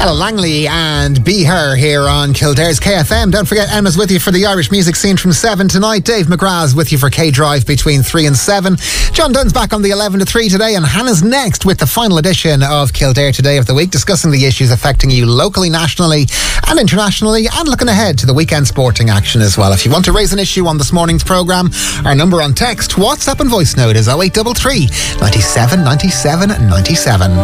Ella Langley and Be Her here on Kildare's KFM. Don't forget, Emma's with you for the Irish music scene from 7 tonight. Dave McGrath's with you for K-Drive between 3 and 7. John Dunn's back on the 11 to 3 today, and Hannah's next with the final edition of Kildare Today of the Week, discussing the issues affecting you locally, nationally and internationally, and looking ahead to the weekend sporting action as well. If you want to raise an issue on this morning's programme, our number on text, WhatsApp and voice note is 0833 97 97 97.